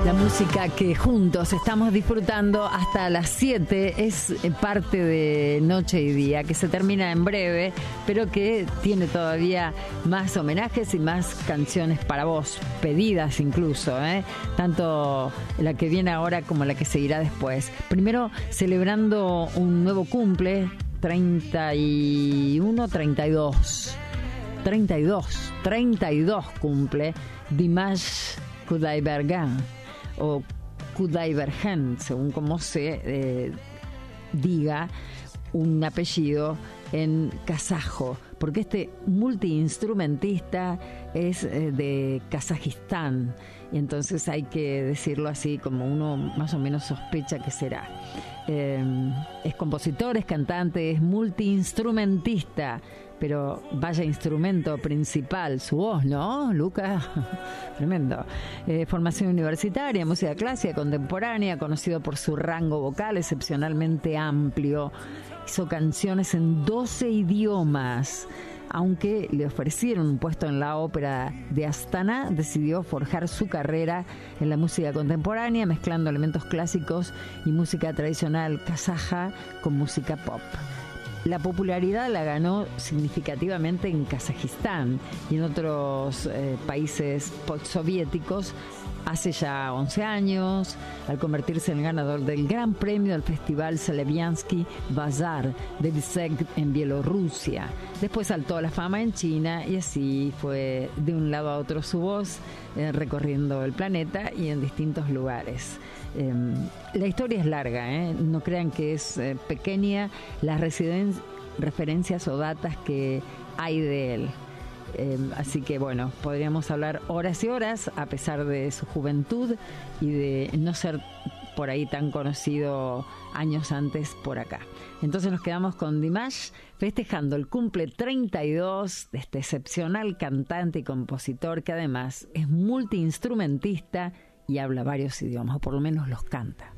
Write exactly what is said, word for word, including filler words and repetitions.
La música que juntos estamos disfrutando hasta las siete es parte de Noche y Día, que se termina en breve, pero que tiene todavía más homenajes y más canciones para vos, pedidas incluso, ¿eh? Tanto la que viene ahora como la que seguirá después. Primero, celebrando un nuevo cumple, treinta y uno, treinta y dos. treinta y dos, treinta y dos cumple Dimash Kudaibergen, o Kudaibergen, según como se eh, diga un apellido en kazajo, porque este multiinstrumentista es eh, de Kazajistán, y entonces hay que decirlo así como uno más o menos sospecha que será. Eh, es compositor, es cantante, es multiinstrumentista, pero vaya instrumento principal, su voz, ¿no, Lucas? Tremendo. Eh, formación universitaria, música clásica, contemporánea, conocido por su rango vocal excepcionalmente amplio. Hizo canciones en doce idiomas. Aunque le ofrecieron un puesto en la ópera de Astana, decidió forjar su carrera en la música contemporánea, mezclando elementos clásicos y música tradicional kazaja con música pop. La popularidad la ganó significativamente en Kazajistán y en otros eh, países postsoviéticos hace ya once años, al convertirse en el ganador del Gran Premio del Festival Slaviansky Bazar de Bisesk en Bielorrusia. Después saltó a la fama en China y así fue de un lado a otro su voz, eh, recorriendo el planeta y en distintos lugares. Eh, la historia es larga, ¿eh? No crean que es eh, pequeña las residen- referencias o datas que hay de él. Eh, así que bueno, podríamos hablar horas y horas a pesar de su juventud y de no ser por ahí tan conocido años antes por acá. Entonces nos quedamos con Dimash festejando el cumple treinta y dos de este excepcional cantante y compositor que además es multiinstrumentista y habla varios idiomas, o por lo menos los canta.